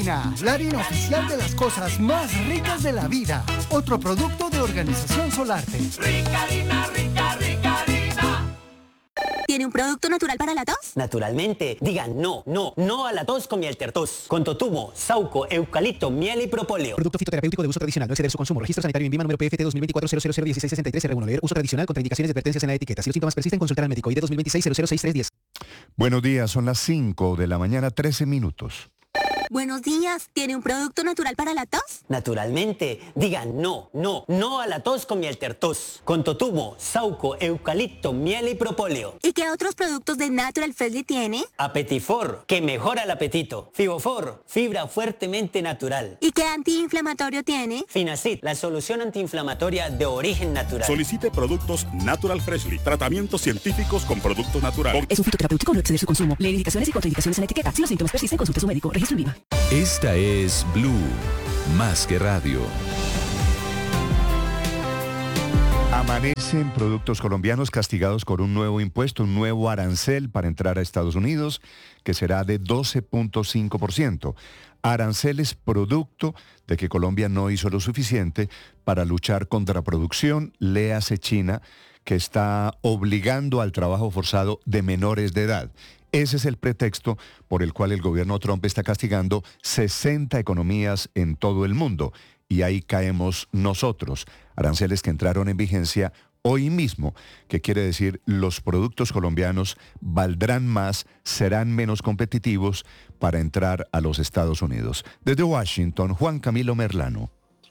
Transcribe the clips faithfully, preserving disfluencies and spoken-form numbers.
harina, la harina oficial de las cosas más ricas de la vida. Otro producto de Organización Solarte. Rica harina, rica, rica harina. ¿Tiene un producto natural para la tos? Naturalmente. Digan no, no, no a la tos con Mieltertos. Con totumo, sauco, eucalipto, miel y propóleo. Producto fitoterapéutico de uso tradicional. No exceder su consumo. Registro sanitario INVIMA número P F T dos mil veinticuatro cero cero cero dieciséis sesenta y tres R uno. Leer uso tradicional. Contraindicaciones y advertencias en la etiqueta. Si los síntomas persisten, consultar al médico. I D dos mil veintiséis cero cero seis tres diez. Buenos días, son las cinco de la mañana, trece minutos. Buenos días, ¿tiene un producto natural para la tos? Naturalmente. Digan no, no, no a la tos con Mieltertos. Con totumo, sauco, eucalipto, miel y propóleo. ¿Y qué otros productos de Natural Freshly tiene? Apetifor, que mejora el apetito. Fibofor, fibra fuertemente natural. ¿Y qué antiinflamatorio tiene? Finacid, la solución antiinflamatoria de origen natural. Solicite productos Natural Freshly. Tratamientos científicos con productos naturales. Es un fitoterapéutico, no exceder su consumo. Leer indicaciones y contraindicaciones en la etiqueta. Si los síntomas persisten, consulte a su médico. Registro INVIMA. Esta es Blue, más que radio. Amanecen productos colombianos castigados con un nuevo impuesto, un nuevo arancel para entrar a Estados Unidos, que será de doce punto cinco por ciento. Aranceles producto de que Colombia no hizo lo suficiente para luchar contra producción, léase China, que está obligando al trabajo forzado de menores de edad. Ese es el pretexto por el cual el gobierno Trump está castigando sesenta economías en todo el mundo. Y ahí caemos nosotros. Aranceles que entraron en vigencia hoy mismo, que quiere decir los productos colombianos valdrán más, serán menos competitivos para entrar a los Estados Unidos. Desde Washington, Juan Camilo Merlano.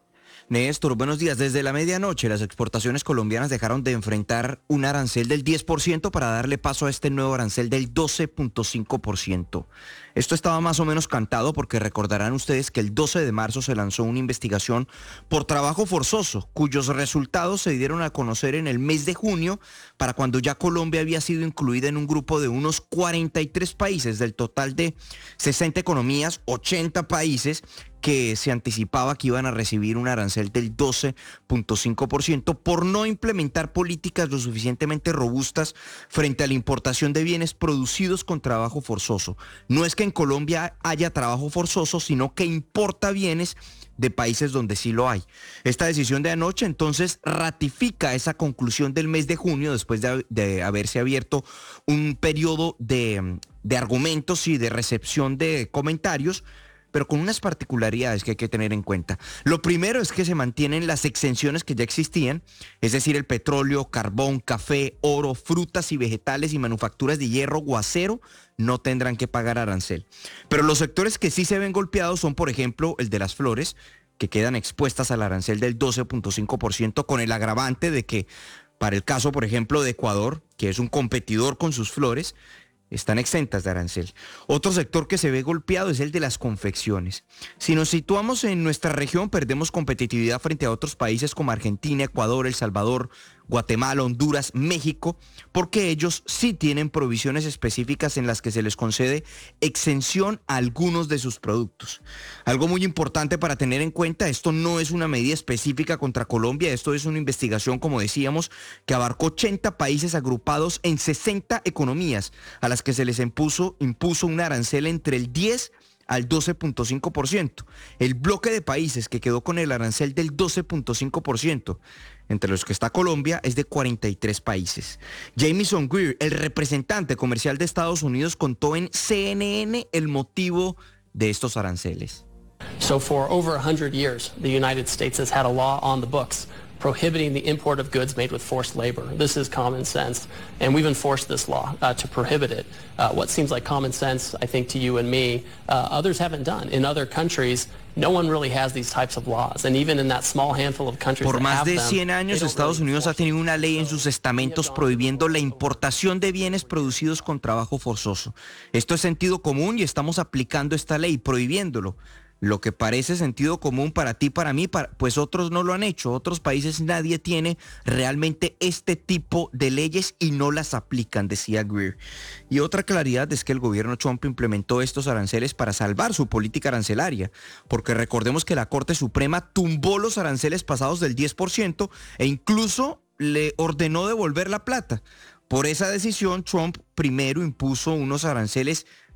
Néstor, buenos días. Desde la medianoche las exportaciones colombianas dejaron de enfrentar un arancel del diez por ciento para darle paso a este nuevo arancel del doce punto cinco por ciento. Esto estaba más o menos cantado porque recordarán ustedes que el doce de marzo se lanzó una investigación por trabajo forzoso, cuyos resultados se dieron a conocer en el mes de junio, para cuando ya Colombia había sido incluida en un grupo de unos cuarenta y tres países, del total de sesenta economías, ochenta países, que se anticipaba que iban a recibir un arancel del doce punto cinco por ciento por no implementar políticas lo suficientemente robustas frente a la importación de bienes producidos con trabajo forzoso. No es que en Colombia haya trabajo forzoso, sino que importa bienes de países donde sí lo hay. Esta decisión de anoche entonces ratifica esa conclusión del mes de junio, después de, de haberse abierto un periodo de, de argumentos y de recepción de comentarios, pero con unas particularidades que hay que tener en cuenta. Lo primero es que se mantienen las exenciones que ya existían, es decir, el petróleo, carbón, café, oro, frutas y vegetales y manufacturas de hierro o acero no tendrán que pagar arancel. Pero los sectores que sí se ven golpeados son, por ejemplo, el de las flores, que quedan expuestas al arancel del doce punto cinco por ciento, con el agravante de que, para el caso, por ejemplo, de Ecuador, que es un competidor con sus flores, están exentas de arancel. Otro sector que se ve golpeado es el de las confecciones. Si nos situamos en nuestra región, perdemos competitividad frente a otros países como Argentina, Ecuador, El Salvador, Guatemala, Honduras, México, porque ellos sí tienen provisiones específicas en las que se les concede exención a algunos de sus productos. Algo muy importante para tener en cuenta, esto no es una medida específica contra Colombia, esto es una investigación, como decíamos, que abarcó ochenta países agrupados en sesenta economías, a las que se les impuso, impuso un arancel entre el diez al doce punto cinco por ciento. El bloque de países que quedó con el arancel del doce punto cinco por ciento, entre los que está Colombia, es de cuarenta y tres países. Jamieson Greer, el representante comercial de Estados Unidos, contó en C N N el motivo de estos aranceles. So for over one hundred years, the United States has had a law on the books prohibiting the import of goods made with forced labor. This is common sense, and we've enforced this law uh, to prohibit it. Uh, what seems like common sense, I think, to you and me, uh, others haven't done. In other countries, no one really has these types of laws, and even in that small handful of countries Por más de cien años, Estados Unidos ha tenido una ley en sus estamentos prohibiendo la importación de bienes producidos con trabajo forzoso. Esto es sentido común y estamos aplicando esta ley, prohibiéndolo. Lo que parece sentido común para ti, para mí, para, pues otros no lo han hecho. Otros países nadie tiene realmente este tipo de leyes y no las aplican, decía Greer. Y otra claridad es que el gobierno Trump implementó estos aranceles para salvar su política arancelaria, porque recordemos que la Corte Suprema tumbó los aranceles pasados del diez por ciento e incluso le ordenó devolver la plata. Por esa decisión, Trump primero impuso unos aranceles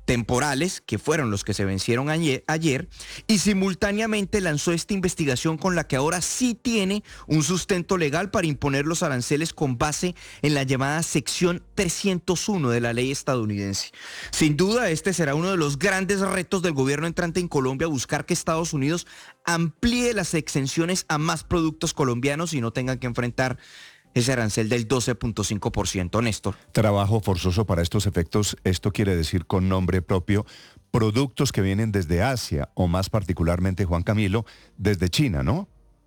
temporales, que fueron los que se vencieron ayer, ayer, y simultáneamente lanzó esta investigación con la que ahora sí tiene un sustento legal para imponer los aranceles con base en la llamada sección trescientos uno de la ley estadounidense. Sin duda, este será uno de los grandes retos del gobierno entrante en Colombia, buscar que Estados Unidos amplíe las exenciones a más productos colombianos y no tengan que enfrentar ese arancel del doce punto cinco por ciento, Néstor. Trabajo forzoso para estos efectos, esto quiere decir con nombre propio, productos que vienen desde Asia, o más particularmente, Juan Camilo, desde China, ¿no?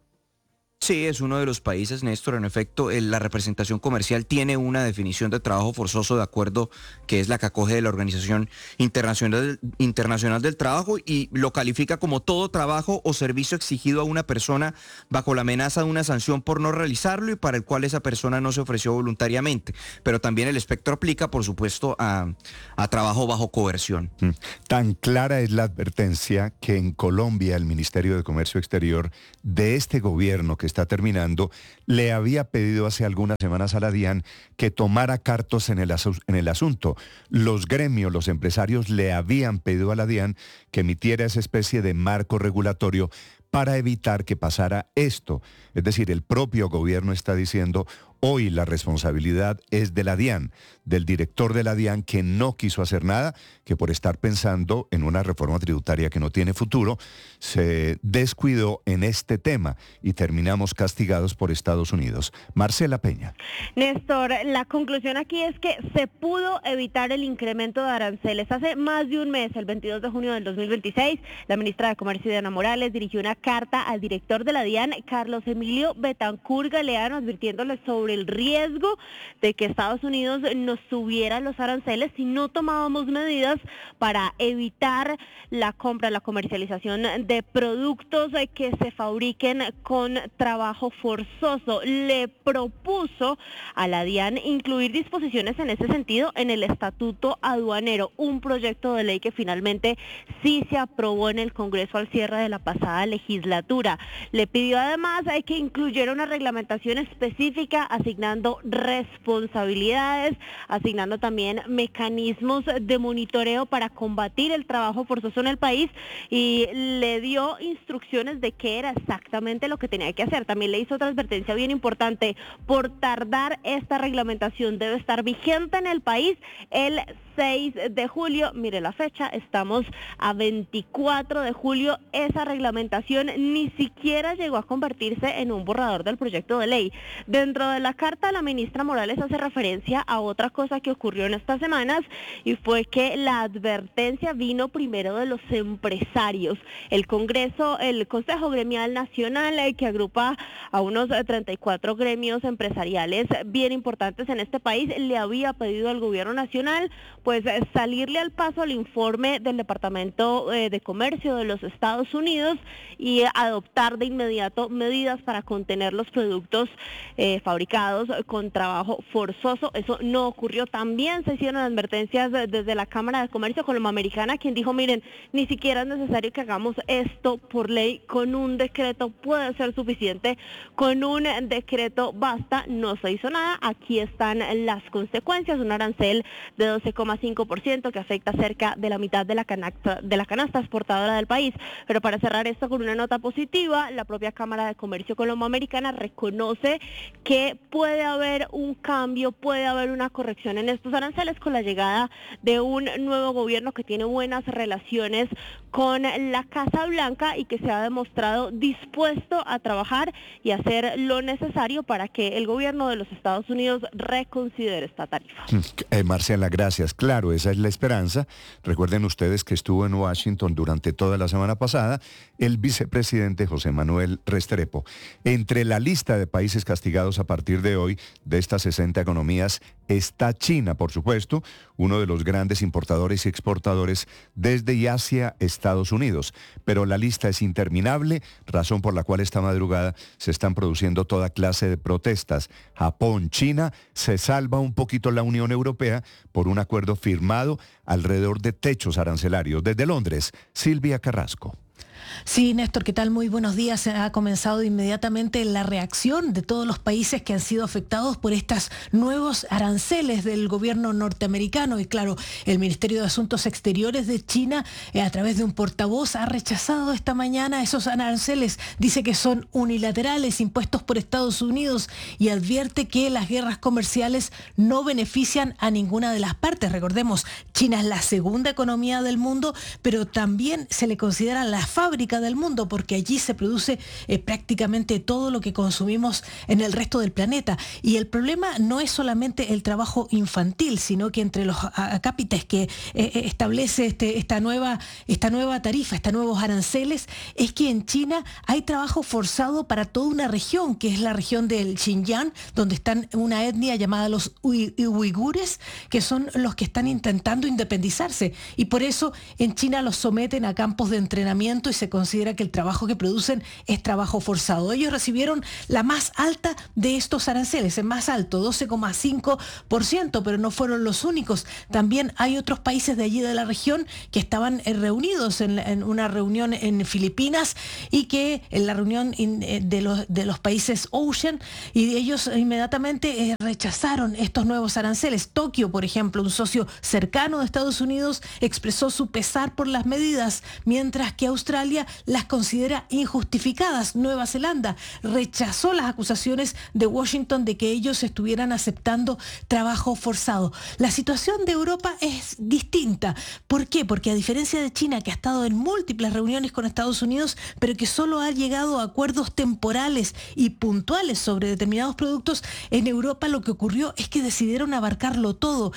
Sí, es uno de los países, Néstor. En efecto, el, la representación comercial tiene una definición de trabajo forzoso de acuerdo que es la que acoge de la Organización Internacional, Internacional del Trabajo y lo califica como todo trabajo o servicio exigido a una persona bajo la amenaza de una sanción por no realizarlo y para el cual esa persona no se ofreció voluntariamente. Pero también el espectro aplica, por supuesto, a, a trabajo bajo coerción. Mm. Tan clara es la advertencia que en Colombia el Ministerio de Comercio Exterior de este gobierno que está terminando, le había pedido hace algunas semanas a la DIAN que tomara cartas en el, asu- en el asunto. Los gremios, los empresarios le habían pedido a la DIAN que emitiera esa especie de marco regulatorio para evitar que pasara esto. Es decir, el propio gobierno está diciendo, hoy la responsabilidad es de la DIAN, del director de la DIAN que no quiso hacer nada, que por estar pensando en una reforma tributaria que no tiene futuro, se descuidó en este tema y terminamos castigados por Estados Unidos. Marcela Peña. Néstor, la conclusión aquí es que se pudo evitar el incremento de aranceles. Hace más de un mes, el veintidós de junio del dos mil veintiséis, la ministra de Comercio, Diana Morales, dirigió una carta al director de la DIAN, Carlos Emilio Betancur Galeano, advirtiéndole sobre el riesgo de que Estados Unidos nos subiera los aranceles si no tomábamos medidas para evitar la compra, la comercialización de productos que se fabriquen con trabajo forzoso. Le propuso a la DIAN incluir disposiciones en ese sentido en el Estatuto Aduanero, un proyecto de ley que finalmente sí se aprobó en el Congreso al cierre de la pasada legislatura. Le pidió además que incluyera una reglamentación específica asignando responsabilidades, asignando también mecanismos de monitoreo para combatir el trabajo forzoso en el país y le dio instrucciones de qué era exactamente lo que tenía que hacer. También le hizo otra advertencia bien importante: por tardar esta reglamentación debe estar vigente en el país el seis de julio. Mire la fecha, estamos a veinticuatro de julio. Esa reglamentación ni siquiera llegó a convertirse en un borrador del proyecto de ley. Dentro de la carta, la ministra Morales hace referencia a otra cosa que ocurrió en estas semanas y fue que la advertencia vino primero de los empresarios. El Congreso, el Consejo Gremial Nacional, eh, que agrupa a unos treinta y cuatro gremios empresariales bien importantes en este país, le había pedido al gobierno nacional pues salirle al paso al informe del Departamento eh, de Comercio de los Estados Unidos y adoptar de inmediato medidas para contener los productos eh, fabricados con trabajo forzoso. Eso no ocurrió. También se hicieron advertencias desde la Cámara de Comercio Colomboamericana, quien dijo, miren, ni siquiera es necesario que hagamos esto por ley, con un decreto puede ser suficiente, con un decreto basta. No se hizo nada. Aquí están las consecuencias: un arancel de doce coma cinco por ciento que afecta cerca de la mitad de la canasta, de la canasta exportadora del país. Pero para cerrar esto con una nota positiva, la propia Cámara de Comercio Colomboamericana reconoce que puede haber un cambio, puede haber una corrección en estos aranceles con la llegada de un nuevo gobierno que tiene buenas relaciones con la Casa Blanca y que se ha demostrado dispuesto a trabajar y hacer lo necesario para que el gobierno de los Estados Unidos reconsidere esta tarifa. Eh, Marcela, gracias. Claro, esa es la esperanza. Recuerden ustedes que estuvo en Washington durante toda la semana pasada el vicepresidente José Manuel Restrepo. Entre la lista de países castigados a partir de hoy de estas sesenta economías está China, por supuesto, uno de los grandes importadores y exportadores desde y hacia Estados Unidos. Pero la lista es interminable, razón por la cual esta madrugada se están produciendo toda clase de protestas. Japón, China, se salva un poquito la Unión Europea por un acuerdo firmado alrededor de techos arancelarios. Desde Londres, Silvia Carrasco. Sí, Néstor, ¿qué tal? Muy buenos días. Ha comenzado inmediatamente la reacción de todos los países que han sido afectados por estos nuevos aranceles del gobierno norteamericano. Y claro, el Ministerio de Asuntos Exteriores de China, eh, a través de un portavoz, ha rechazado esta mañana esos aranceles. Dice que son unilaterales, impuestos por Estados Unidos, y advierte que las guerras comerciales no benefician a ninguna de las partes. Recordemos, China es la segunda economía del mundo, pero también se le considera la fábrica del mundo, porque allí se produce eh, prácticamente todo lo que consumimos en el resto del planeta. Y el problema no es solamente el trabajo infantil, sino que entre los acápites que eh, establece este, esta, nueva, esta nueva tarifa, estos nuevos aranceles, es que en China hay trabajo forzado para toda una región, que es la región del Xinjiang, donde están una etnia llamada los uigures, que son los que están intentando independizarse. Y por eso en China los someten a campos de entrenamiento y se considera que el trabajo que producen es trabajo forzado. Ellos recibieron la más alta de estos aranceles, el más alto, doce coma cinco por ciento, pero no fueron los únicos. También hay otros países de allí de la región que estaban eh, reunidos en, en una reunión en Filipinas, y que en la reunión in, eh, de, los, de los países Ocean, y ellos inmediatamente eh, rechazaron estos nuevos aranceles. Tokio, por ejemplo, un socio cercano de Estados Unidos, expresó su pesar por las medidas, mientras que Australia las considera injustificadas. Nueva Zelanda rechazó las acusaciones de Washington de que ellos estuvieran aceptando trabajo forzado. La situación de Europa es distinta. ¿Por qué? Porque a diferencia de China, que ha estado en múltiples reuniones con Estados Unidos, pero que solo ha llegado a acuerdos temporales y puntuales sobre determinados productos, en Europa lo que ocurrió es que decidieron abarcarlo todo